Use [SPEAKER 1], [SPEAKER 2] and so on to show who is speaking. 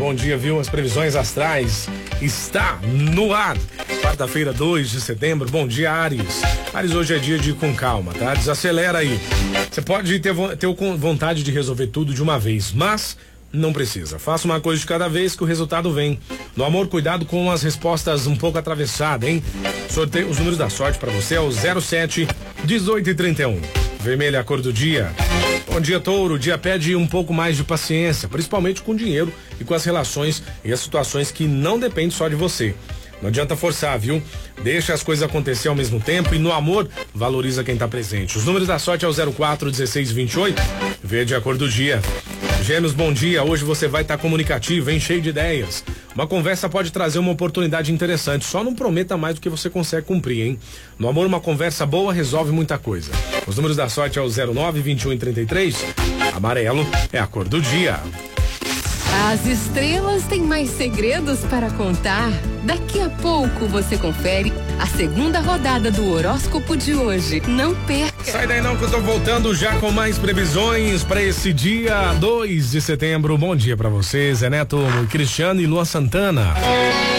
[SPEAKER 1] bom dia, viu? As previsões astrais está no ar. Quarta-feira, 2 de setembro, bom dia, Áries. Áries, hoje é dia de ir com calma, tá? Desacelera aí. Você pode ter vontade de resolver tudo de uma vez, mas não precisa. Faça uma coisa de cada vez que o resultado vem. No amor, cuidado com as respostas um pouco atravessadas, hein? Sorteio os números da sorte pra você é o 07, 18 e 31. Vermelho é a cor do dia. Bom dia, Touro. O dia pede um pouco mais de paciência, principalmente com o dinheiro e com as relações e as situações que não dependem só de você. Não adianta forçar, viu? Deixa as coisas acontecer ao mesmo tempo e no amor, valoriza quem tá presente. Os números da sorte é o 04, 16 e 28. Verde é a cor do dia. Gêmeos, bom dia. Hoje você vai estar comunicativo, hein? Cheio de ideias. Uma conversa pode trazer uma oportunidade interessante. Só não prometa mais do que você consegue cumprir, hein? No amor, uma conversa boa resolve muita coisa. Os números da sorte é o 09, 21 e 33. Amarelo é a cor do dia.
[SPEAKER 2] As estrelas têm mais segredos para contar. Daqui a pouco você confere a segunda rodada do horóscopo de hoje. Não perca.
[SPEAKER 1] Sai daí não que eu tô voltando já com mais previsões para esse dia 2 de setembro. Bom dia para vocês, Zé Neto, Cristiano e Lua Santana.